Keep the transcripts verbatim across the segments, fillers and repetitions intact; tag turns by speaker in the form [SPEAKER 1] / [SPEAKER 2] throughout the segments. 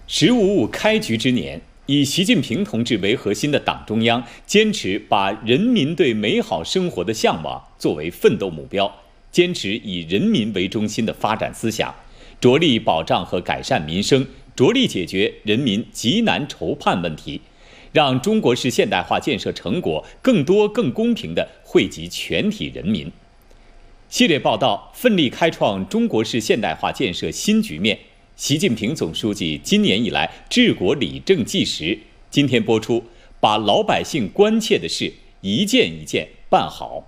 [SPEAKER 1] 十五五开局之年，以习近平同志为核心的党中央坚持把人民对美好生活的向往作为奋斗目标，坚持以人民为中心的发展思想，着力保障和改善民生，着力解决人民急难愁盼问题，让中国式现代化建设成果更多更公平地惠及全体人民。系列报道奋力开创中国式现代化建设新局面，习近平总书记今年以来治国理政纪实。今天播出，把老百姓关切的事一件一件办好。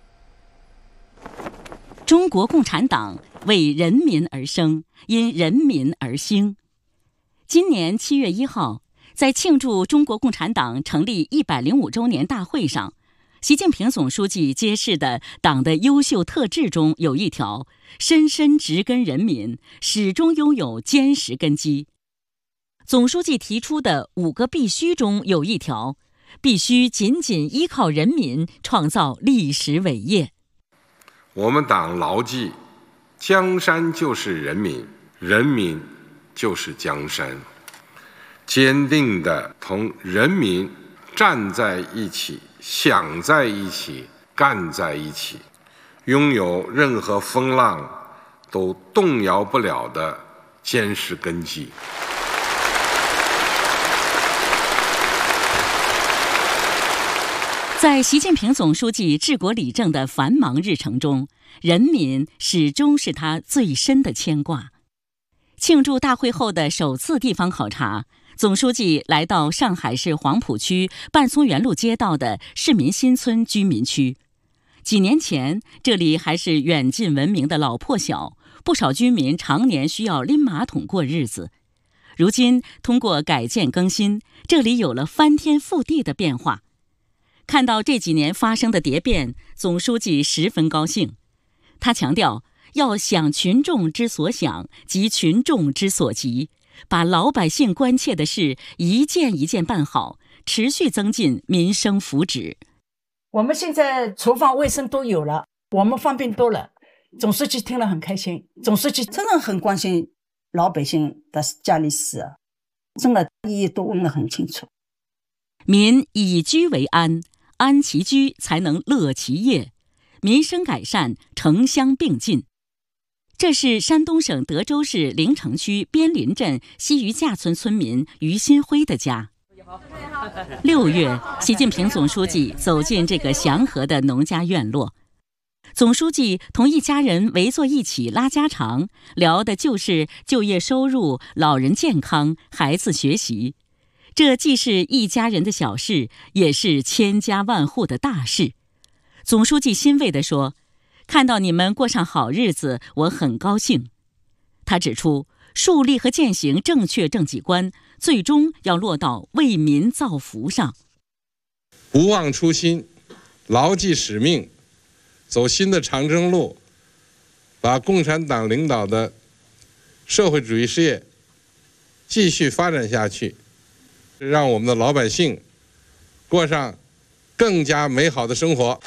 [SPEAKER 2] 中国共产党为人民而生，因人民而兴。今年七月一号，在庆祝中国共产党成立一百零五周年大会上，习近平总书记揭示的党的优秀特质中有一条：深深植根人民，始终拥有坚实根基。总书记提出的五个必须中有一条：必须紧紧依靠人民，创造历史伟业。
[SPEAKER 3] 我们党牢记，江山就是人民，人民就是江山，坚定地同人民站在一起，想在一起，干在一起，拥有任何风浪都动摇不了的坚实根基。
[SPEAKER 2] 在习近平总书记治国理政的繁忙日程中，人民始终是他最深的牵挂。庆祝大会后的首次地方考察，总书记来到上海市黄浦区半松园路街道的市民新村居民区。几年前，这里还是远近闻名的老破小，不少居民常年需要拎马桶过日子。如今，通过改建更新，这里有了翻天覆地的变化。看到这几年发生的蝶变，总书记十分高兴。他强调，要想群众之所想，急群众之所急，把老百姓关切的事一件一件办好，持续增进民生福祉。
[SPEAKER 4] 我们现在厨房卫生都有了，我们方便多了。总书记听了很开心，总书记真的很关心老百姓的家里事，真的意义都问得很清楚。
[SPEAKER 2] 民以居为安，安其居才能乐其业，民生改善城乡并进。这是山东省德州市临城区边林镇西余架村村民于新辉的家。六月，习近平总书记走进这个祥和的农家院落。总书记同一家人围坐一起拉家常，聊的就是就业收入、老人健康、孩子学习。这既是一家人的小事，也是千家万户的大事。总书记欣慰地说，看到你们过上好日子，我很高兴。他指出，树立和践行正确政绩观，最终要落到为民造福上。
[SPEAKER 3] 不忘初心，牢记使命，走新的长征路，把共产党领导的社会主义事业继续发展下去，让我们的老百姓过上更加美好的生活。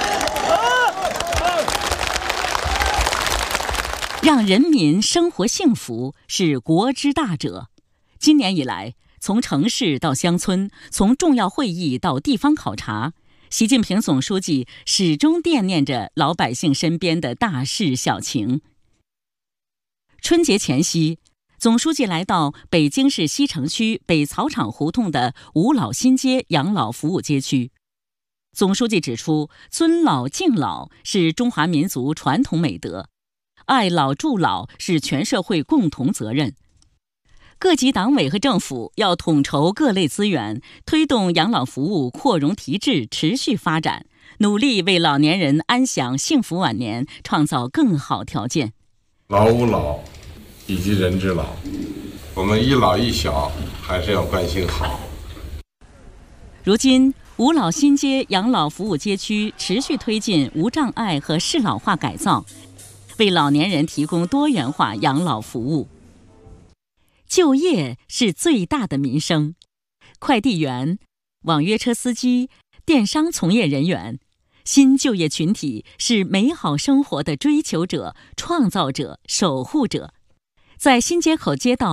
[SPEAKER 2] 让人民生活幸福是国之大者。今年以来，从城市到乡村，从重要会议到地方考察，习近平总书记始终惦念着老百姓身边的大事小情。春节前夕，总书记来到北京市西城区北草场胡同的五老新街养老服务街区。总书记指出，尊老敬老是中华民族传统美德，爱老助老是全社会共同责任。各级党委和政府要统筹各类资源，推动养老服务扩容提质持续发展，努力为老年人安享幸福晚年创造更好条件。
[SPEAKER 3] 老吾老以及人之老，我们一老一小还是要关心好。
[SPEAKER 2] 如今，五老新街养老服务街区持续推进无障碍和适老化改造，为老年人提供多元化养老服务。就业是最大的民生，快递员、网约车司机、电商从业人员，新就业群体是美好生活的追求者、创造者、守护者。在新街口街道